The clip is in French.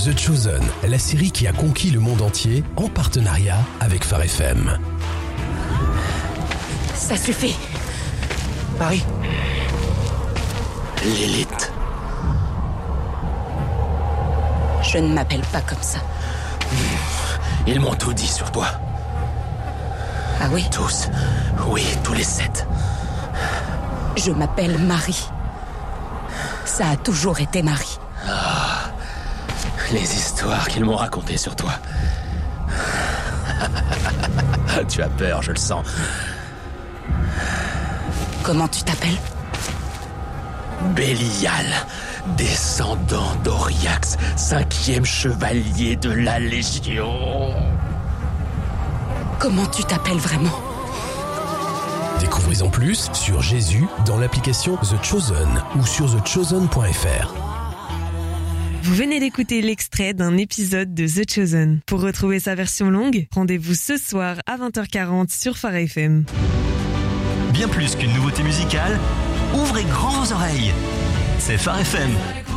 The Chosen, la série qui a conquis le monde entier en partenariat avec Phare FM. Ça suffit. Marie. Lilith. Je ne m'appelle pas comme ça. Ils m'ont tout dit sur toi. Ah oui? Tous. Oui, tous les 7. Je m'appelle Marie. Ça a toujours été Marie. Ah, les histoires qu'ils m'ont racontées sur toi. Tu as peur, je le sens. Comment tu t'appelles? Bélial, descendant d'Oriax, 5e chevalier de la Légion. Comment tu t'appelles vraiment? Découvrez en plus sur Jésus dans l'application The Chosen ou sur thechosen.fr. Vous venez d'écouter l'extrait d'un épisode de The Chosen. Pour retrouver sa version longue, rendez-vous ce soir à 20h40 sur Phare FM. Bien plus qu'une nouveauté musicale, ouvrez grand vos oreilles. C'est Phare FM.